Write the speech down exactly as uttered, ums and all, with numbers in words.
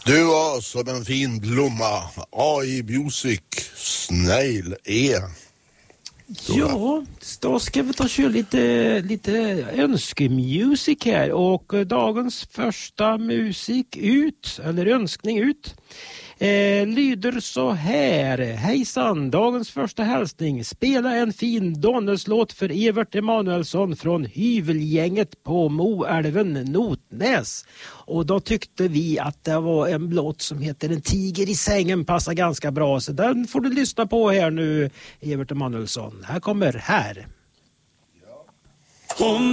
Du var som en fin blomma. A I Music Snail E. Ja, då ska vi ta och köra lite, lite önskemusik här. Och dagens första musik ut, eller önskning ut, eh, lyder så här. Hejsan, dagens första hälsning. Spela en fin Donnerslåt för Evert Emanuelsson från Hyvelgänget på Moälven, Notnäs. Och då tyckte vi att det var en låt som heter En tiger i sängen, passar ganska bra. Så den får du lyssna på här nu, Evert Emanuelsson. Här kommer här. Hon